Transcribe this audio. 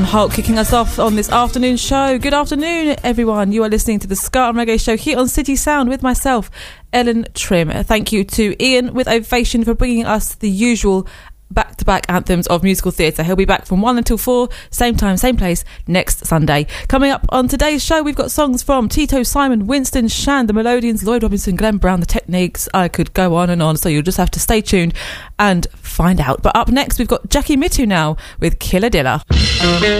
Hulk kicking us off on this afternoon show. Good afternoon, everyone. You are listening to the Ska and Reggae Show here on City Sound with myself, Ellen Trim. Thank you to Ian with Ovation for bringing us the usual back-to-back anthems of musical theatre. He'll be back from 1 until 4, same time, same place, next Sunday. Coming up on today's show, we've got songs from Tito, Simon, Winston, Shan, the Melodians, Lloyd Robinson, Glenn Brown, the Techniques. I could go on and on, so you'll just have to stay tuned and find out. But up next, we've got Jackie Mittoo now with Killer Dilla.